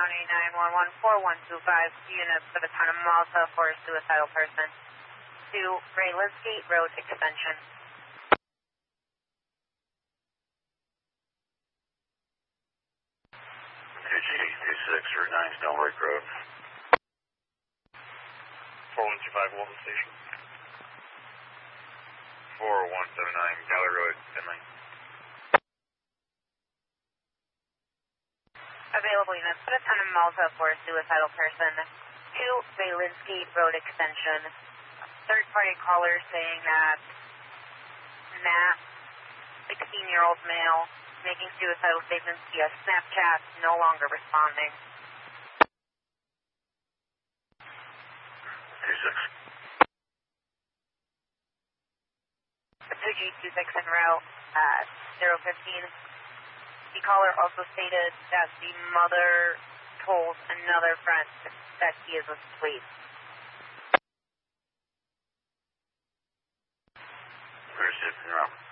911-4125 units for the town of Malta for a suicidal person. To Raylinsky Road Extension. TG-26 Route 9 Stone Lake Road. 4125 Walton Station. 40179 Gallery Road, Finley. Available units for the town of Malta for a suicidal person. To Raylinsky Road Extension. Third-party caller saying that Matt, 16-year-old male, making suicidal statements via Snapchat, no longer responding. 26. 2G26 en route at 015. The caller also stated that the mother told another friend that he is asleep. Where's it en route?